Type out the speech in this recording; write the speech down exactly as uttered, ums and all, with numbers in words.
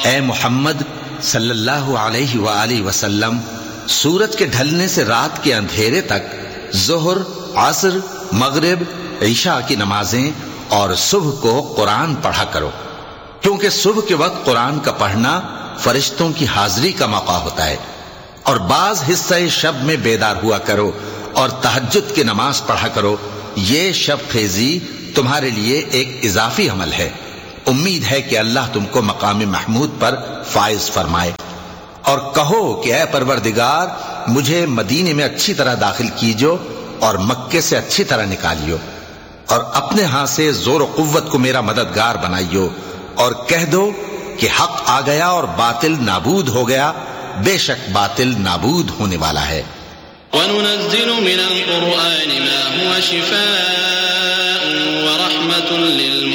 ए मोहम्मद सल्लल्लाहु अलैहि वालैहि वसल्लम, सूरज के ढलने से रात के अंधेरे तक ज़ोहर, असर, मगरिब, ईशा की नमाजें और सुबह को कुरान पढ़ा करो, क्योंकि सुबह के वक्त कुरान का पढ़ना फरिश्तों की हाजिरी का मौका होता है। और बाज हिस्से शब में बेदार हुआ करो और तहज्जुद की नमाज पढ़ा करो। ये शब खेजी तुम्हारे लिए एक इजाफी अमल है। उम्मीद है कि अल्लाह तुमको मकाम महमूद पर फाइज फरमाए। और कहो कि ऐ परवरदिगार, मुझे मदीने में अच्छी तरह दाखिल कीजो और मक्के से अच्छी तरह निकालियो, और अपने हाथ से जोर कुव्वत को मेरा मददगार बनाइयो, और कह दो कि हक आ गया और बातिल नाबूद हो गया। बेशक बातिल नाबूद होने वाला है। वनुनज़्ज़िलु मिनल कुरआनि मा हुवा शिफाअन व रहमतुन लिल